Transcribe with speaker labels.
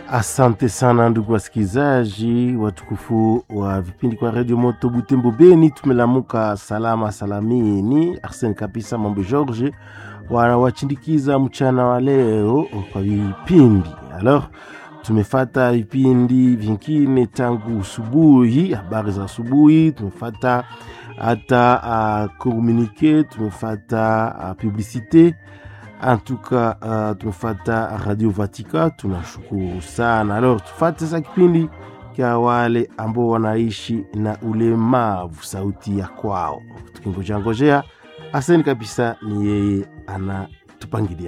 Speaker 1: Asante sana ndugu wasikilizaji watukufu wa vipindi kwa Radio Moto Butembo Beni. Tumelamuka salama salamini. Arsene Kapisa Mambo George wanawachindikiza mchana wa leo kwa vipindi. Alors tumefata vipindi vingine tangu asubuhi, habari za asubuhi, tumefata hata communiqué, tumefata publicité. En tout cas, tumefata Radio Vatika, tunashukuru sana. Alors, tufate sa kipindi kia wale ambao wanaishi na ulemavu, sauti ya kwao. Tukingojea, Arsene Kapisa ni yeye anatupangilia.